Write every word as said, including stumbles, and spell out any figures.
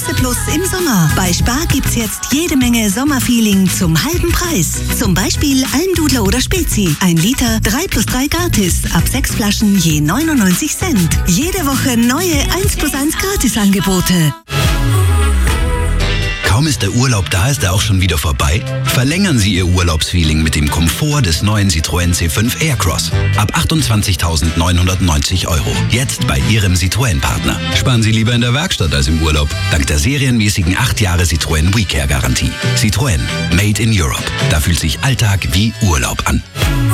Klasse Plus im Sommer. Bei Spar gibt's jetzt jede Menge Sommerfeeling zum halben Preis. Zum Beispiel Almdudler oder Spezi. Ein Liter, drei plus drei gratis. Ab sechs Flaschen je neunundneunzig Cent. Jede Woche neue eins plus eins Gratisangebote. Kaum ist der Urlaub da, ist er auch schon wieder vorbei? Verlängern Sie Ihr Urlaubsfeeling mit dem Komfort des neuen Citroën C fünf Aircross. Ab achtundzwanzigtausendneunhundertneunzig Euro. Jetzt bei Ihrem Citroën-Partner. Sparen Sie lieber in der Werkstatt als im Urlaub. Dank der serienmäßigen acht Jahre Citroën WeCare-Garantie. Citroën. Made in Europe. Da fühlt sich Alltag wie Urlaub an.